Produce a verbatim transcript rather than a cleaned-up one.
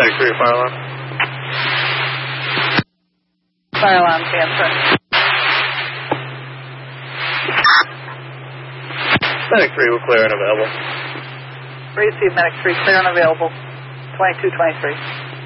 twenty-three, fire alarm. Fire alarm cancer. Medic three, we're clear and available. Receive Medic three, clear and available. twenty-two twenty-three.